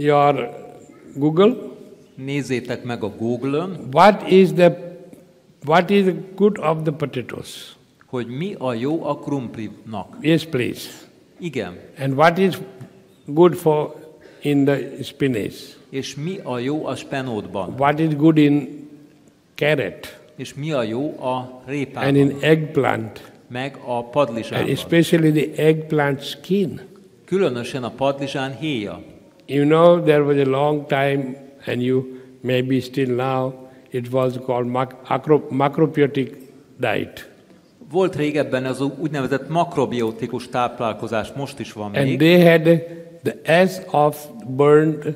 your Google. Nézzétek meg a Google-ön, What is the good of the potatoes? hogy mi a jó a krumplinak. Yes, please. Igen. And what is good for in the spinach? És mi a jó a spenótban? What is good in carrot? És mi a jó a And répában? in eggplant? Meg a And padlizsánban. especially the eggplant skin. Különösen a padlizsán héja. You know, there was a long time, and you maybe still now, it was called macrobiotic diet. Volt régebben az úgynevezett makrobiotikus táplálkozás, most is van And még. they had the S of burned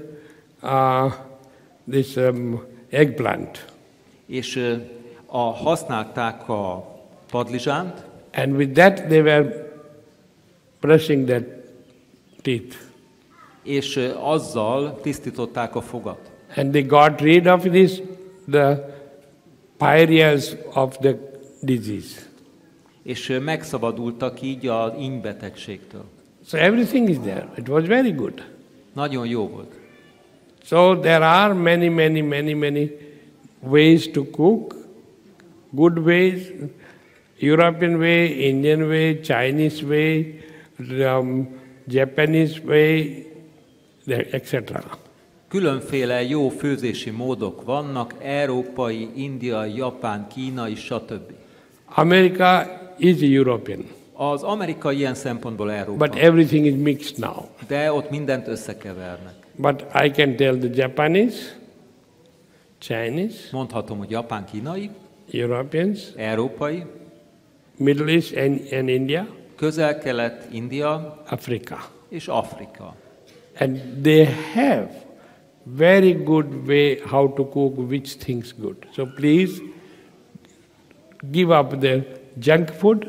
this eggplant. És használták a padlizsánt, And with that they were brushing their teeth. és azzal tisztították a fogat. And they got rid of the pariahs of the disease. És megszabadultak így az ínybetegségtől. So everything is there. It was very good. Nagyon jó volt. So there are many ways to cook. Good ways, European way, Indian way, Chinese way, Japanese way, etc. Különféle jó főzési módok vannak, európai, indiai, japán, kínai, stb. America is European, Az amerikai ilyen szempontból Európa, but everything is mixed now. de ott mindent összekevernek. But I can tell the Japanese, Chinese, Mondhatom, hogy japán, kínai, Europeans, európai, Middle East and India, Közel-Kelet, India Africa. és Afrika. And they have very good way how to cook which things good. So please give up the junk food.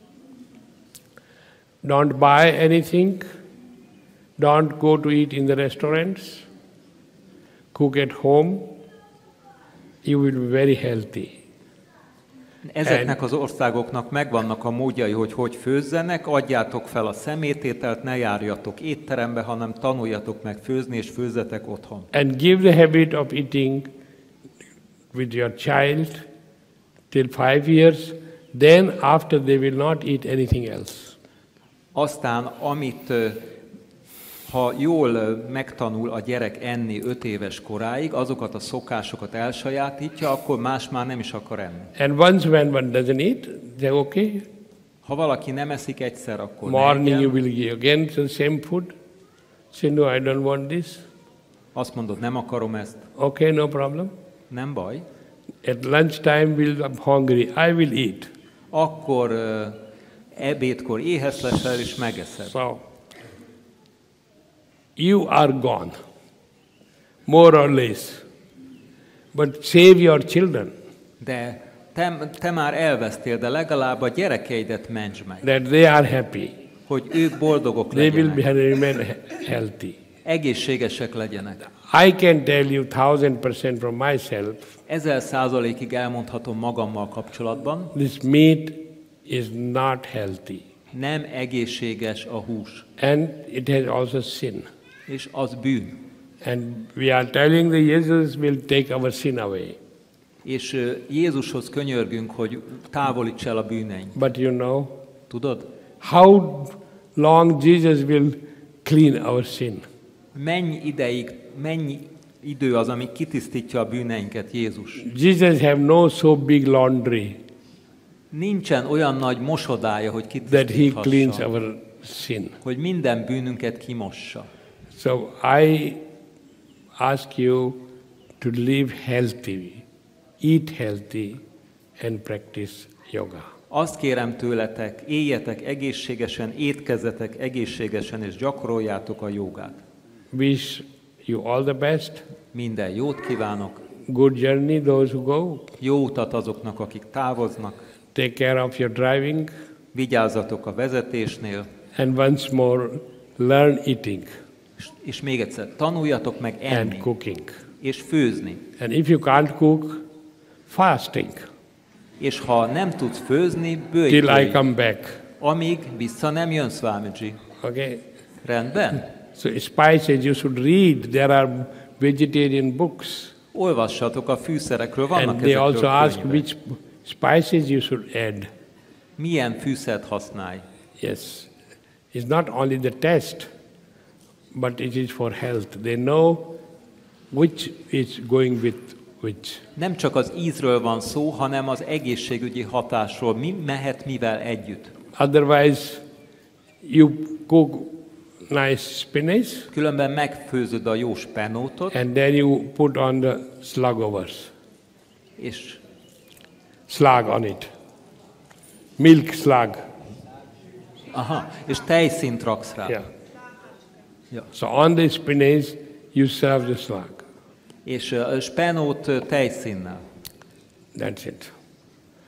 Don't buy anything. Don't go to eat in the restaurants. Cook at home. You will be very healthy. Ezeknek az országoknak megvannak a módjai, hogy főzzenek, adjátok fel a szemétételt, ne járjatok étterembe, hanem tanuljatok meg főzni, és főzzetek otthon. And give the habit of eating with your child till 5 years. Then after they will not eat anything else. Aztán, ha jól megtanul a gyerek enni 5 éves koráig, azokat a szokásokat elsajátítja, akkor más már nem is akar enni. And once when one doesn't eat, they okay. Ha valaki nem eszik egyszer, akkor ne Morning egyen. you will give again the same food. Say no, I don't want this. Azt mondod, nem akarom ezt. Okay, no problem. Nem baj. At lunchtime I'm hungry. I will eat. Akkor ebédkor éhes leszel és megeszed. So you are gone, more or less. But save your children, De te már elvesztél, de legalább a gyerekeidet mentsd meg, that they are happy. hogy ők boldogok They will legyenek, remain healthy. egészségesek legyenek. I can tell you 1000% from myself, 1000%-ig elmondhatom magammal kapcsolatban, this meat is not healthy. nem egészséges a hús, And it has also sin. és az bűn. And we are telling that Jesus will take our sin away. És Jézushoz könyörgünk, hogy távolíts el a bűneink. But you know, Tudod? how long Jesus will clean our sin? Mennyi idő az, ami kitisztítja a bűneinket, Jézus? Jesus have no so big laundry Nincsen olyan nagy mosodája, hogy that he cleans kitisztíthassa, our sin. hogy minden bűnünket kimossa. So I ask you to live healthy, eat healthy, and practice yoga. Azt kérem tőletek, éljetek egészségesen, étkezzetek egészségesen, és gyakoroljátok a jogát. Wish you all the best. Minden jót kívánok, Good journey, those who go. jó utat azoknak, akik távoznak, Take care of your driving. vigyázzatok a vezetésnél, And once more, learn eating és még egyszer, tanuljatok meg and enni, cooking. és főzni. And if you can't cook, fasting És ha nem tudsz főzni, till I bőjtölj, come back. amíg vissza nem jön, Swamiji. Okay? Rendben? So spices you should read. There are vegetarian books. Olvassatok a fűszerekről, vannak And they ezekről also ask könyvek. which spices you should add. Milyen fűszert használj? Yes. It's not only the taste, but it is for health. They know which is going with which. Nem csak az ízről van szó, hanem az egészségügyi hatásról. Mi mehet mivel együtt? Otherwise, you cook nice spinach Különben megfőzöd a jó spenótot, and then you put on the slugovers, és slug on it, milk slug. és tejszínt raksz rá. Yeah. Ja. So on the spinach, you serve the slug. És spenót tejszínnel. That's it.